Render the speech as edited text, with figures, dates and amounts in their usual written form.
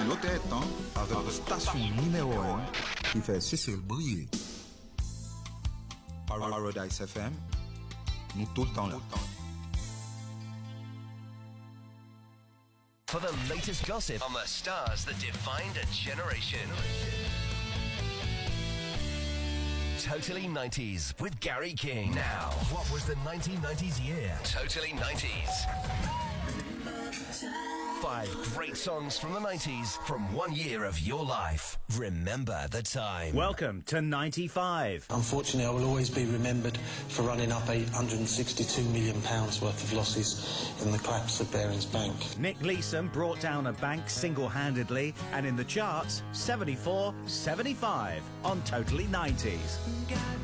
Yo tête, avec la station numéro 1 qui fait Cécile briller. Paradise FM, nous tout le temps là. For the latest gossip on the stars that defined a generation. Totally 90s with Gary King. Now, what was the 1990s year? Totally 90s. 5 great songs from the 90s from 1 year of your life. Remember the time. Welcome to 95. Unfortunately, I will always be remembered for running up £862 million worth of losses in the collapse of Barings Bank. Nick Leeson brought down a bank single-handedly, and in the charts, 74, 75 on Totally 90s.